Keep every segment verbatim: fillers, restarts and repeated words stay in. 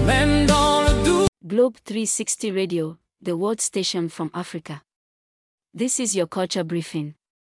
même dans le doute. Globe three sixty Radio, the world station from Africa. This is your culture briefing.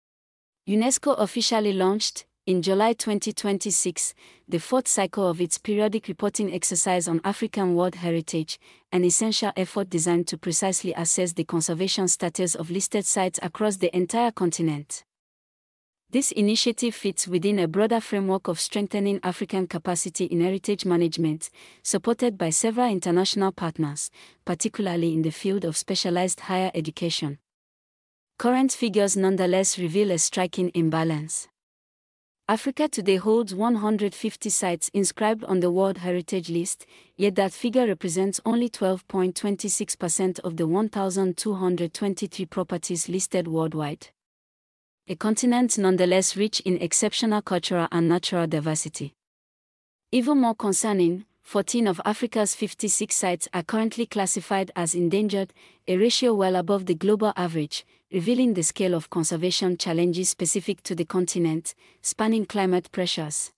UNESCO officially launched, in July twenty twenty-six, the fourth cycle of its periodic reporting exercise on African World Heritage, an essential effort designed to precisely assess the conservation status of listed sites across the entire continent. This initiative fits within a broader framework of strengthening African capacity in heritage management, supported by several international partners, particularly in the field of specialized higher education. Current figures nonetheless reveal a striking imbalance. Africa today holds one hundred fifty sites inscribed on the World Heritage List, yet that figure represents only twelve point two six percent of the one thousand two hundred twenty-three properties listed worldwide. A continent nonetheless rich in exceptional cultural and natural diversity. Even more concerning, fourteen of Africa's fifty-six sites are currently classified as endangered, a ratio well above the global average, revealing the scale of conservation challenges specific to the continent, spanning climate pressures,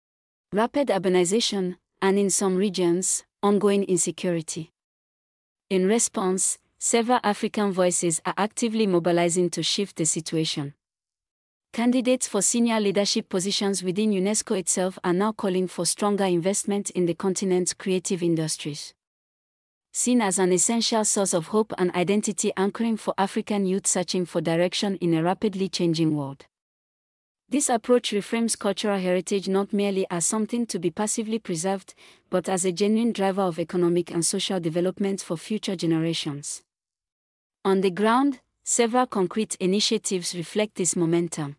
rapid urbanization, and in some regions, ongoing insecurity. In response, several African voices are actively mobilizing to shift the situation. Candidates for senior leadership positions within UNESCO itself are now calling for stronger investment in the continent's creative industries. Seen as an essential source of hope and identity anchoring for African youth searching for direction in a rapidly changing world. This approach reframes cultural heritage not merely as something to be passively preserved, but as a genuine driver of economic and social development for future generations. On the ground, several concrete initiatives reflect this momentum.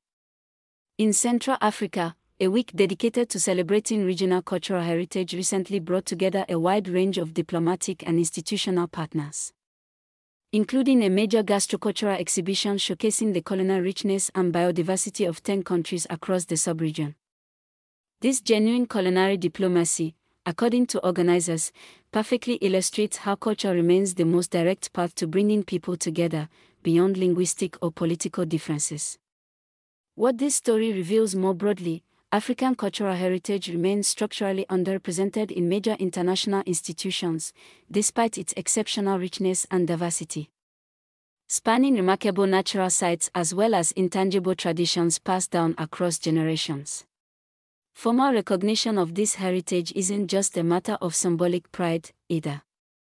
In Central Africa, a week dedicated to celebrating regional cultural heritage recently brought together a wide range of diplomatic and institutional partners, including a major gastrocultural exhibition showcasing the culinary richness and biodiversity of ten countries across the sub-region. This genuine culinary diplomacy, according to organizers, perfectly illustrates how culture remains the most direct path to bringing people together, beyond linguistic or political differences. What this story reveals more broadly, African cultural heritage remains structurally underrepresented in major international institutions, despite its exceptional richness and diversity. Spanning remarkable natural sites as well as intangible traditions passed down across generations. Formal recognition of this heritage isn't just a matter of symbolic pride, either.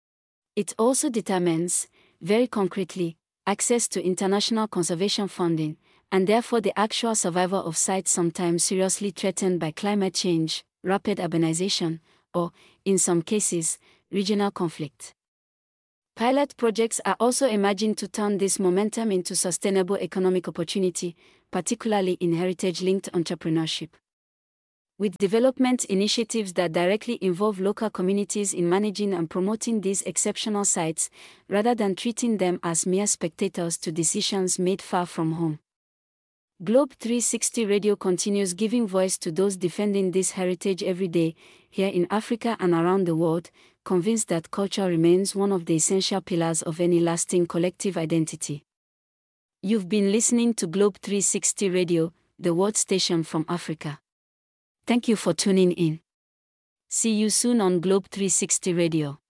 It also determines, very concretely, access to international conservation funding, and therefore the actual survival of sites sometimes seriously threatened by climate change, rapid urbanization, or, in some cases, regional conflict. Pilot projects are also emerging to turn this momentum into sustainable economic opportunity, particularly in heritage-linked entrepreneurship. With development initiatives that directly involve local communities in managing and promoting these exceptional sites, rather than treating them as mere spectators to decisions made far from home. Globe three sixty Radio continues giving voice to those defending this heritage every day, here in Africa and around the world, convinced that culture remains one of the essential pillars of any lasting collective identity. You've been listening to Globe three sixty Radio, the world station from Africa. Thank you for tuning in. See you soon on Globe three sixty Radio.